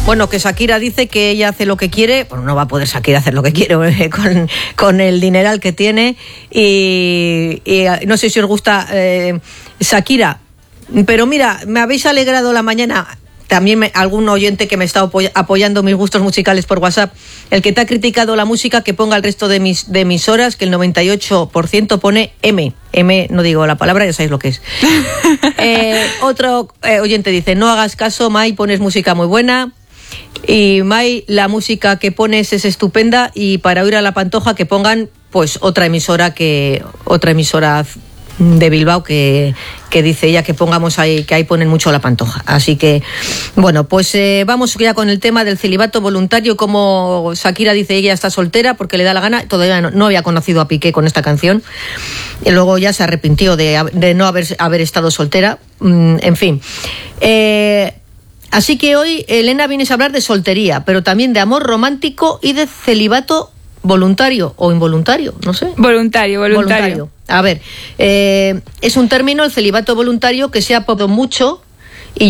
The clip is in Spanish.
Bueno, que Shakira dice que ella hace lo que quiere. Bueno, no va a poder Shakira hacer lo que quiere con el dineral que tiene. Y no sé si os gusta Shakira. Pero mira, me habéis alegrado la mañana. También algún oyente que me está apoyando mis gustos musicales por WhatsApp, el que te ha criticado la música, que ponga el resto de emisoras, que el 98% pone M. M, no digo la palabra, ya sabéis lo que es. Otro oyente dice, no hagas caso, Mai, pones música muy buena. Y Mai, la música que pones es estupenda, y para oír a La Pantoja que pongan pues otra emisora de Bilbao que dice ella que pongamos ahí, que ahí ponen mucho La Pantoja. Así que, bueno, pues vamos ya con el tema del celibato voluntario. Como Shakira dice, ella está soltera porque le da la gana. Todavía no había conocido a Piqué con esta canción, y luego ya se arrepintió de no haber estado soltera. En fin, así que hoy, Elena, vienes a hablar de soltería, pero también de amor romántico y de celibato voluntario o involuntario, no sé. Voluntario. A ver, es un término, el celibato voluntario, que se ha aplicado mucho